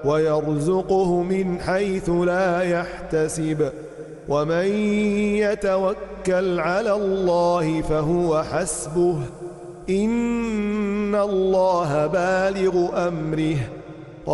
ويرزقه من حيث لا يحتسب ومن يتوكل على الله فهو حسبه إن الله بالغ أمره